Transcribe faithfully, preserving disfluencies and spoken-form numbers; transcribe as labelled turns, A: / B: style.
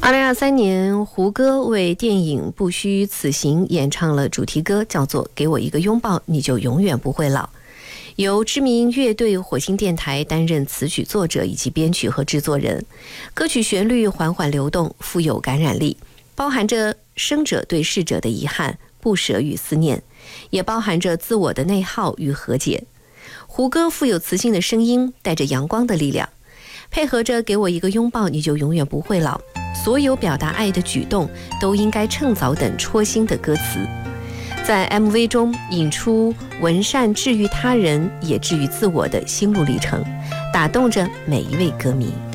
A: 二零二三年，胡歌为电影《不虚此行》演唱了主题歌，叫做《给我一个拥抱，你就永远不会老》。由知名乐队火星电台担任词曲作者以及编曲和制作人。歌曲旋律缓缓流动，富有感染力，包含着生者对逝者的遗憾、不舍与思念，也包含着自我的内耗与和解。胡歌富有磁性的声音，带着阳光的力量，配合着给我一个拥抱，你就永远不会老。所有表达爱的举动都应该趁早等戳心的歌词，在 M V 中引出文善治愈他人也治愈自我的心路历程，打动着每一位歌迷。